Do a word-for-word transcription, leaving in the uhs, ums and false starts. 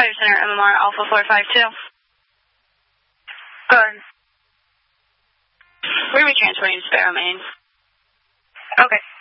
Fire Center, M M R, Alpha four five two. Good. Where are we transporting to Sparrow, Maine? Okay.